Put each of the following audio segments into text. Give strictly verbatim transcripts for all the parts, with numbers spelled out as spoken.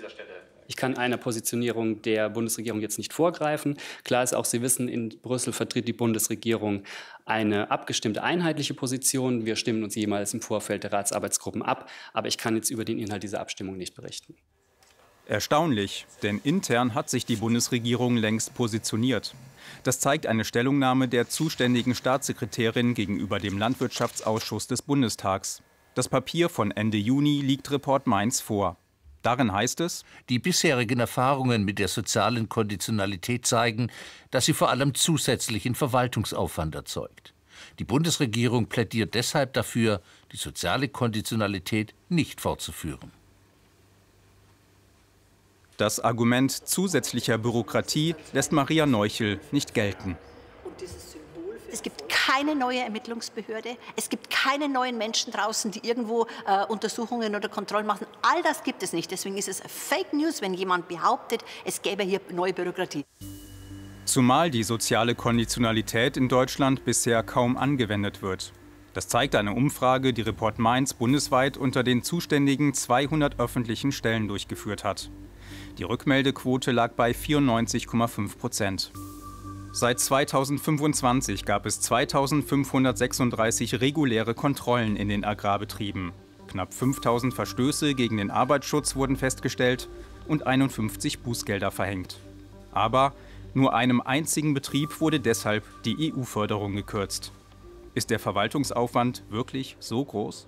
dieser Stelle. Ich kann einer Positionierung der Bundesregierung jetzt nicht vorgreifen. Klar ist auch, Sie wissen, in Brüssel vertritt die Bundesregierung eine abgestimmte einheitliche Position. Wir stimmen uns jemals im Vorfeld der Ratsarbeitsgruppen ab. Aber ich kann jetzt über den Inhalt dieser Abstimmung nicht berichten. Erstaunlich, denn intern hat sich die Bundesregierung längst positioniert. Das zeigt eine Stellungnahme der zuständigen Staatssekretärin gegenüber dem Landwirtschaftsausschuss des Bundestags. Das Papier von Ende Juni liegt Report Mainz vor. Darin heißt es: Die bisherigen Erfahrungen mit der sozialen Konditionalität zeigen, dass sie vor allem zusätzlichen Verwaltungsaufwand erzeugt. Die Bundesregierung plädiert deshalb dafür, die soziale Konditionalität nicht fortzuführen. Das Argument zusätzlicher Bürokratie lässt Maria Neuchel nicht gelten. Es gibt keine neue Ermittlungsbehörde, es gibt keine neuen Menschen draußen, die irgendwo äh, Untersuchungen oder Kontrollen machen. All das gibt es nicht. Deswegen ist es Fake News, wenn jemand behauptet, es gäbe hier neue Bürokratie. Zumal die soziale Konditionalität in Deutschland bisher kaum angewendet wird. Das zeigt eine Umfrage, die Report Mainz bundesweit unter den zuständigen zweihundert öffentlichen Stellen durchgeführt hat. Die Rückmeldequote lag bei vierundneunzig Komma fünf Prozent. Seit zweitausendfünfundzwanzig gab es zweitausendfünfhundertsechsunddreißig reguläre Kontrollen in den Agrarbetrieben. Knapp fünftausend Verstöße gegen den Arbeitsschutz wurden festgestellt und einundfünfzig Bußgelder verhängt. Aber nur einem einzigen Betrieb wurde deshalb die E U-Förderung gekürzt. Ist der Verwaltungsaufwand wirklich so groß?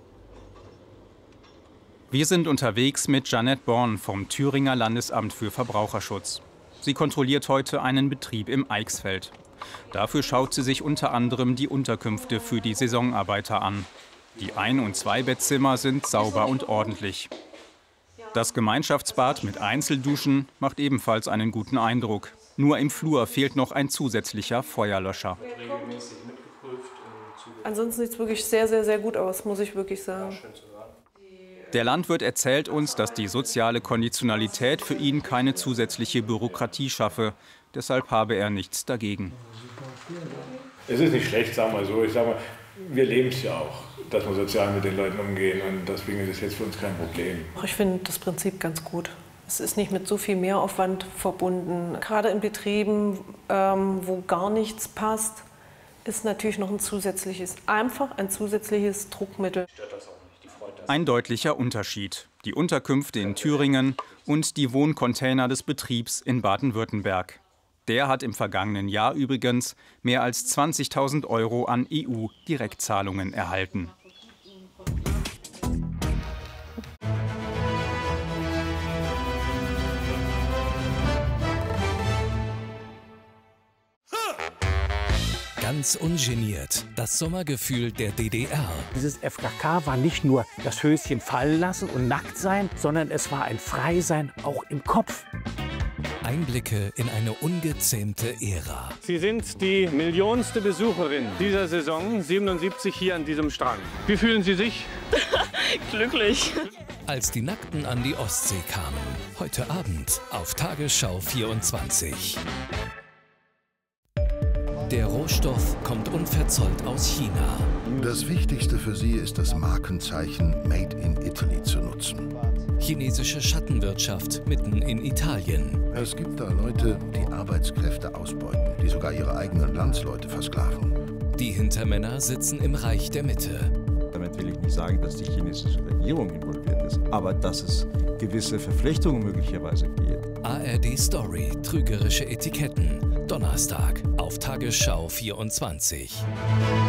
Wir sind unterwegs mit Jeanette Born vom Thüringer Landesamt für Verbraucherschutz. Sie kontrolliert heute einen Betrieb im Eichsfeld. Dafür schaut sie sich unter anderem die Unterkünfte für die Saisonarbeiter an. Die Ein- und Zweibettzimmer sind sauber und ordentlich. Das Gemeinschaftsbad mit Einzelduschen macht ebenfalls einen guten Eindruck. Nur im Flur fehlt noch ein zusätzlicher Feuerlöscher. Ansonsten sieht es wirklich sehr, sehr, sehr gut aus, muss ich wirklich sagen. Der Landwirt erzählt uns, dass die soziale Konditionalität für ihn keine zusätzliche Bürokratie schaffe. Deshalb habe er nichts dagegen. Es ist nicht schlecht, sagen wir so. Ich sage mal, wir leben es ja auch, dass wir sozial mit den Leuten umgehen. Und deswegen ist es jetzt für uns kein Problem. Ich finde das Prinzip ganz gut. Es ist nicht mit so viel Mehraufwand verbunden. Gerade in Betrieben, ähm, wo gar nichts passt, ist natürlich noch ein zusätzliches, einfach ein zusätzliches Druckmittel. Ein deutlicher Unterschied: die Unterkünfte in Thüringen und die Wohncontainer des Betriebs in Baden-Württemberg. Der hat im vergangenen Jahr übrigens mehr als zwanzigtausend Euro an E U-Direktzahlungen erhalten. Ganz ungeniert, das Sommergefühl der D D R. Dieses F K K war nicht nur das Höschen fallen lassen und nackt sein, sondern es war ein Freisein auch im Kopf. Einblicke in eine ungezähmte Ära. Sie sind die millionste Besucherin dieser Saison, siebenundsiebzig hier an diesem Strand. Wie fühlen Sie sich? Glücklich. Als die Nackten an die Ostsee kamen. Heute Abend auf Tagesschau vierundzwanzig. Der Rohstoff kommt unverzollt aus China. Das Wichtigste für sie ist, das Markenzeichen Made in Italy zu nutzen. Chinesische Schattenwirtschaft mitten in Italien. Es gibt da Leute, die Arbeitskräfte ausbeuten, die sogar ihre eigenen Landsleute versklaven. Die Hintermänner sitzen im Reich der Mitte. Damit will ich nicht sagen, dass die chinesische Regierung involviert ist, aber dass es gewisse Verflechtungen möglicherweise gibt. A R D Story, trügerische Etiketten. Donnerstag auf Tagesschau vierundzwanzig.